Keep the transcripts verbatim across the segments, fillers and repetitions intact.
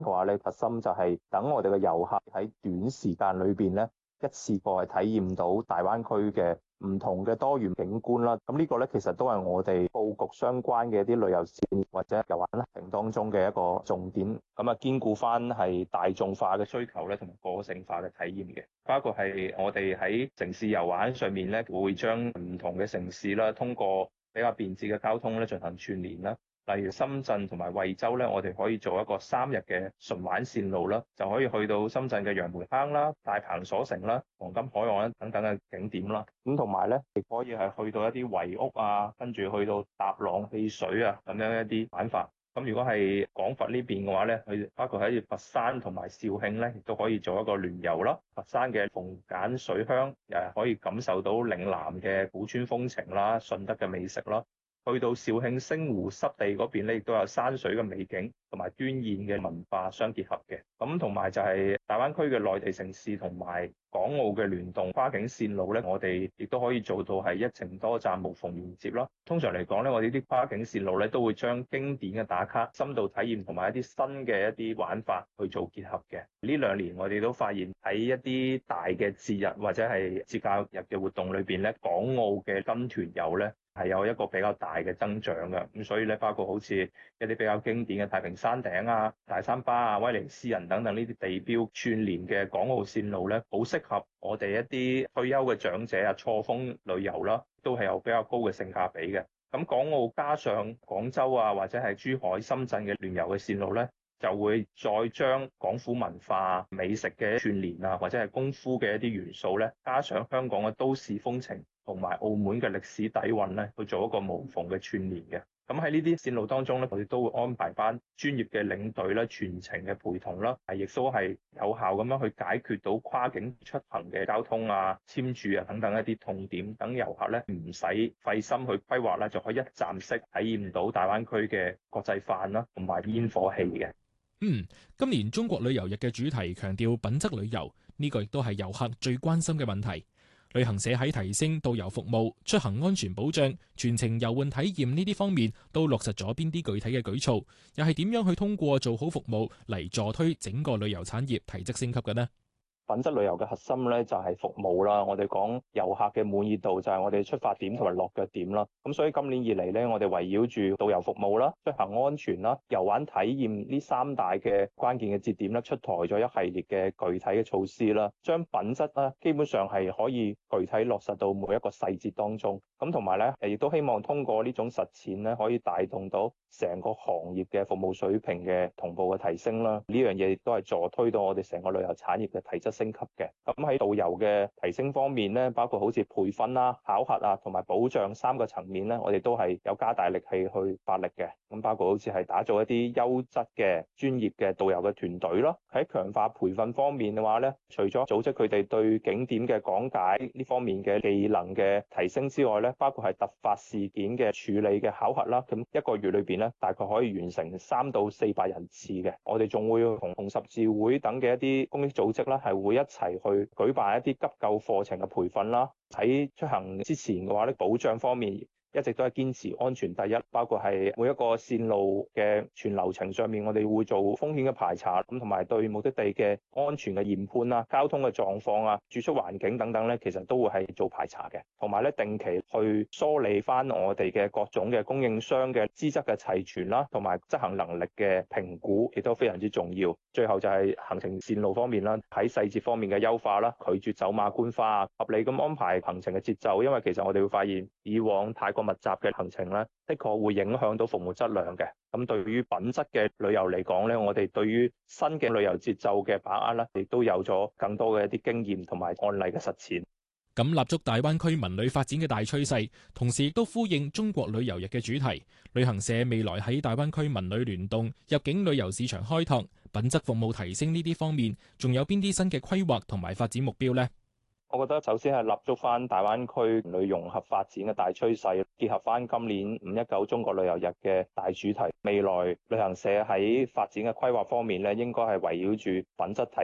嘅話咧，核心就係等我哋嘅遊客喺短時間裏邊咧，一次過係體驗到大灣區嘅唔同嘅多元景觀啦。咁呢個咧其實都係我哋佈局相關嘅一啲旅遊線或者遊玩行程當中嘅一個重點。咁啊，兼顧翻係大眾化嘅需求咧，同埋個性化嘅體驗嘅。包括係我哋喺城市遊玩上面咧，會將唔同嘅城市啦，通過比較便捷嘅交通咧進行串聯啦。例如深圳同埋惠州咧，我哋可以做一個三日嘅純玩線路啦，就可以去到深圳嘅楊梅坑啦、大鵬鎖城啦、黃金海岸等等嘅景點啦。咁同埋咧，亦可以係去到一啲圍屋啊，跟住去到踏浪戲水啊咁樣一啲玩法。咁如果係廣佛呢邊嘅話咧，佢包括喺佛山同埋肇慶咧，亦都可以做一個聯遊啦。佛山嘅鳳澗水鄉誒，可以感受到嶺南嘅古村風情啦、順德嘅美食啦。去到肇慶星湖濕地嗰邊咧，亦都有山水嘅美景同埋端硯嘅文化相結合嘅。咁同埋就係大灣區嘅內地城市同埋港澳嘅聯動跨境線路咧，我哋亦都可以做到係一程多站無縫連接咯。通常嚟講咧，我哋啲跨境線路咧都會將經典嘅打卡、深度體驗同埋一啲新嘅一啲玩法去做結合嘅。呢兩年我哋都發現喺一啲大嘅節日或者係節假日嘅活動裏邊咧，港澳嘅跟團遊咧係有一個比較大嘅增長嘅。咁所以咧，包括好似一啲比較經典嘅太平山頂啊、大三巴啊、威尼斯人等等呢啲地標串聯嘅港澳線路咧，好適合我哋一啲退休嘅長者啊，錯峰旅遊啦，都係有比較高嘅性價比嘅。咁港澳加上廣州啊，或者係珠海、深圳嘅聯遊嘅線路咧，就會再將廣府文化、美食嘅串聯啊，或者係功夫嘅一啲元素咧，加上香港嘅都市風情同埋澳門嘅歷史底蘊咧，去做一個無縫嘅串聯嘅。咁喺呢啲線路當中咧，我哋都會安排翻專業嘅領隊啦、全程嘅陪同啦，係亦都係有效咁樣去解決到跨境出行嘅交通啊、簽注啊等等一啲痛點，等遊客咧唔使費心去規劃啦，就可以一站式體驗到大灣區嘅國際飯啦，同埋煙火氣嘅。 嗯，今年中國旅遊日嘅主題強調品質旅遊，呢個亦都係遊客最關心嘅問題。旅行社喺提升導遊服務、出行安全保障、全程遊玩體驗呢啲方面，都落實咗邊啲具體嘅舉措，又係點樣去通過做好服務嚟助推整個旅遊產業提質升級嘅呢？ 品質旅遊嘅核心咧就係服務啦，我哋講遊客嘅滿意度就係我哋出發點同埋落腳點啦。咁所以今年以嚟咧，我哋圍繞住導遊服務啦、出行安全啦、遊玩體驗呢三大嘅關鍵嘅節點咧，出台咗一系列嘅具體嘅措施啦，將品質啦基本上係可以具體落實到每一個細節當中。咁同埋咧，亦都希望通過呢種實踐咧，可以帶動到成個行業嘅服務水平嘅同步嘅提升啦。呢樣嘢亦都係助推到我哋成個旅遊產業嘅體質升級嘅。咁喺導遊嘅提升方面咧，包括好似培訓啦、考核啊同埋保障三個層面咧，我哋都係有加大力氣去發力嘅。咁包括好似係打造一啲優質嘅專業嘅導遊嘅團隊咯。喺強化培訓方面嘅話咧，除咗組織佢哋對景點嘅講解呢方面嘅技能嘅提升之外咧，包括係突發事件嘅處理嘅考核啦。咁一個月裏邊咧，大概可以完成三到四百人次嘅。我哋仲會同紅十字會等嘅一啲公益組織啦，係會一齊去舉辦一啲急救課程嘅培訓啦。喺出行之前嘅話咧，保障方面一直都係堅持安全第一，包括係每一個線路嘅全流程上面，我哋會做風險嘅排查，咁同埋對目的地嘅安全嘅研判啊、交通嘅狀況啊、住宿環境等等咧，其實都會係做排查嘅，同埋咧定期去梳理翻我哋嘅各種嘅供應商嘅資質嘅齊全啦，同埋執行能力嘅評估，亦都非常之重要。最後就係行程線路方面啦，喺細節方面嘅優化啦，拒絕走馬觀花，合理咁安排行程嘅節奏，因為其實我哋會發現以往太過密集嘅行程咧，的確會影響到服務質量嘅。咁對於品質嘅旅遊嚟講咧，我哋對於新嘅旅遊節奏嘅把握咧，亦都有咗更多嘅一啲經驗同埋案例嘅實踐。 咁立足大灣區文旅發展嘅大趨勢，同時亦都呼應中國旅遊日嘅主題。旅行社未來喺大灣區文旅聯動、入境旅遊市場開拓、品質服務提升呢啲方面，仲有邊啲新嘅規劃同埋發展目標呢？ 我覺得首先係立足翻大灣區旅融合發展嘅大趨勢，結合翻今年五一九中國旅遊日嘅大主題。未來旅行社喺發展嘅規劃方面咧，應該係圍繞住品質提升、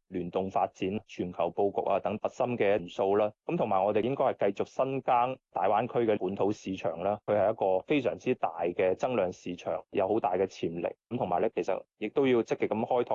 聯動發展、全球佈局啊等核心嘅元素啦。咁同埋我哋應該係繼續深耕大灣區嘅本土市場啦，佢係一個非常之大嘅增量市場，有好大嘅潛力。咁同埋咧，其實亦都要積極咁開拓